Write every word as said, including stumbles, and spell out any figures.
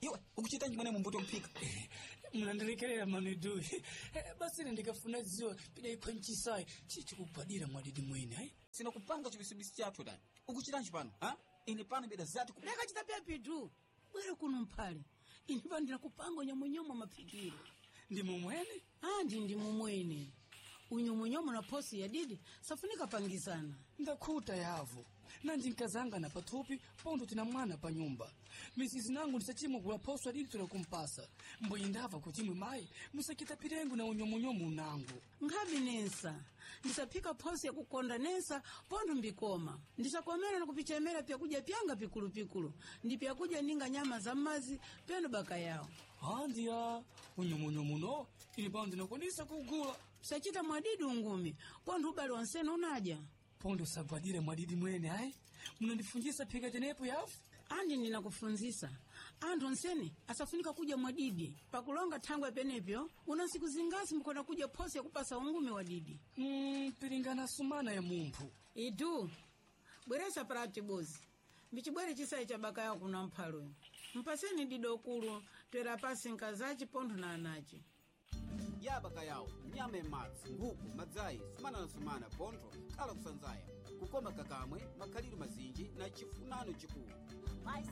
Iwe ukuchita njimane mumbuto mpika. Mnandirekerera manidu. Basi ndikafuna ziwa pida ipanchisai chichi kupadira mwadidi mwene hai. Sina kupanga chibisibisi chathu dani. Ukuchita njipano, ha? Ine pano beda zati kupanga. Leka chita pia pitu. Bwera kuno mpale. Ine pano ndina kupanga nyamunyomo mapikiro. Ndi mumwene? Ah, ndi ndi mumwene. Unyomunyomo na posi ya didi safunika pangizana. Ndakuta yavu. Nandi nkazanga na patupi pondo tina mwana pa nyumba. Misizi nangu nisachimwa kula posi ya didi tunakumpasa. Mbo indava kuchimwe mai musakita pirengu na unyomunyomu nangu. Ngabi nensa. Nisapika posi ya kukonda nensa pondo mbikoma. Ndisakomera na kupichemera pia kuja pianga pikulu pikulu. Ndi pia kuja ninga nyama za mazi pendo baka yao. Handia unyomunyomu no ili bandi na kunisa kugula. Sachita mwadidi ungumi pondo ubali wanseno unaja. Pondo sabadire mwadidi mwene hai. Mnandifunjisa pika jenepo yafu? Andi nina kufunzisa. Ando nseni asafunika kuja mwadidi. Pakulonga tangwa penepyo unasiku zingasi mkona kuja posi ya kupasa ungumi wadidi. Hmm, piringana sumana ya mumpu. Idu bweresa parati bozi. Mbichibwere chisayi cha baka yao kuna mpalo. Mpaseni didokulu twera pasi nkazachi pondo na anachi. Ya baka yao nyama ematsi nguku madzai sumana na sumana pondo kala kusanzaya kukoma kakamwe makaliru mazinji na chifunano chikulu. Vai